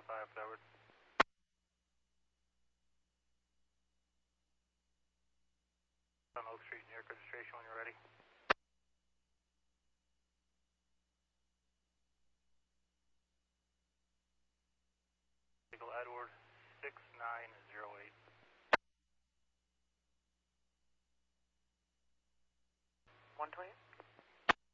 5 forward. On Oak Street, New York registration when you're ready. Eagle Edward 6908. 120?